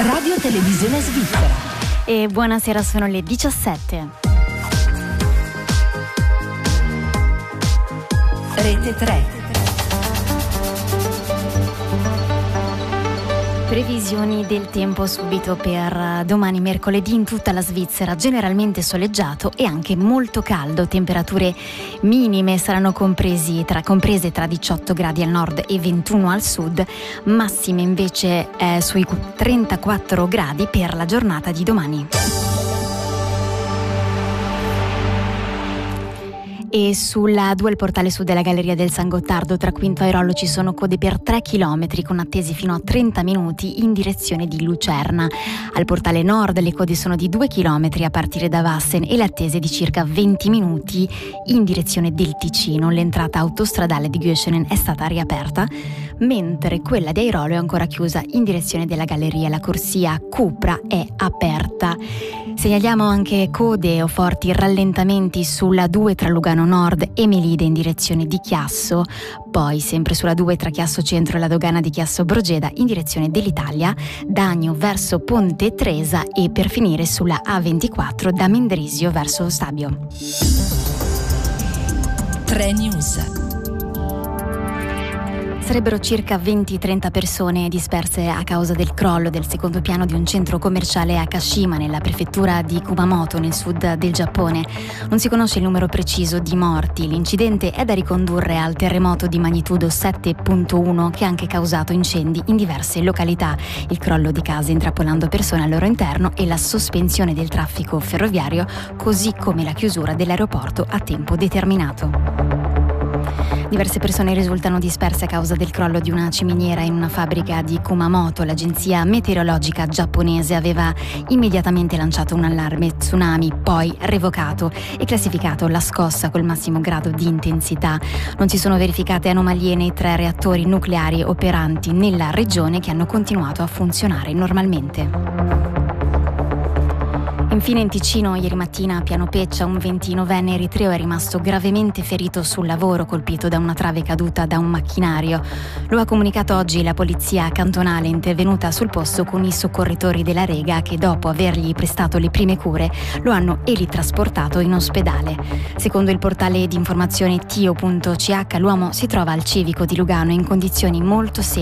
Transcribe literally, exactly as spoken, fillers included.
Radio Televisione Svizzera. E buonasera, sono le diciassette. Rete tre. Previsioni del tempo subito per domani mercoledì in tutta la Svizzera, generalmente soleggiato e anche molto caldo, temperature minime saranno compresi tra, comprese tra diciotto gradi al nord e ventuno al sud, massime invece eh, sui trentaquattro gradi per la giornata di domani. E sulla due al portale sud della Galleria del San Gottardo tra Quinto e Rollo ci sono code per tre chilometri con attesi fino a trenta minuti in direzione di Lucerna. Al portale nord le code sono di due chilometri a partire da Vassen e le attese di circa venti minuti in direzione del Ticino. L'entrata autostradale di Göschenen è stata riaperta, mentre quella di Airolo è ancora chiusa in direzione della Galleria. La corsia Cupra è aperta. Segnaliamo anche code o forti rallentamenti sulla due tra Lugano Nord e Melide in direzione di Chiasso, poi sempre sulla due tra Chiasso Centro e la dogana di Chiasso Brogeda in direzione dell'Italia, Dagno verso Ponte Tresa e per finire sulla A ventiquattro da Mendrisio verso Stabio. tre News. Sarebbero circa venti trenta persone disperse a causa del crollo del secondo piano di un centro commerciale a Kashima, nella prefettura di Kumamoto, nel sud del Giappone. Non si conosce il numero preciso di morti. L'incidente è da ricondurre al terremoto di magnitudo sette virgola uno che ha anche causato incendi in diverse località. Il crollo di case intrappolando persone al loro interno e la sospensione del traffico ferroviario, così come la chiusura dell'aeroporto a tempo determinato. Diverse persone risultano disperse a causa del crollo di una ciminiera in una fabbrica di Kumamoto. L'agenzia meteorologica giapponese aveva immediatamente lanciato un allarme tsunami, poi revocato e classificato la scossa col massimo grado di intensità. Non si sono verificate anomalie nei tre reattori nucleari operanti nella regione, che hanno continuato a funzionare normalmente. Infine in Ticino, ieri mattina a Piano Peccia, un ventinovenne eritreo è rimasto gravemente ferito sul lavoro, colpito da una trave caduta da un macchinario. Lo ha comunicato oggi la polizia cantonale, intervenuta sul posto con i soccorritori della Rega, che dopo avergli prestato le prime cure lo hanno elitrasportato in ospedale. Secondo il portale di informazione tio punto c h, l'uomo si trova al civico di Lugano in condizioni molto serie.